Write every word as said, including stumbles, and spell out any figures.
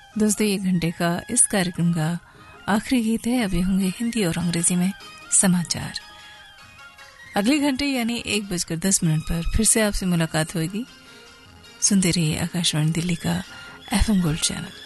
दोस्तों, एक घंटे का इस कार्यक्रम का आखिरी गीत है। अभी होंगे हिंदी और अंग्रेजी में समाचार। अगले घंटे यानी एक बजकर दस मिनट पर फिर से आपसे मुलाकात होगी। सुनते रहिए आकाशवाणी दिल्ली का एफ एम गोल्ड चैनल।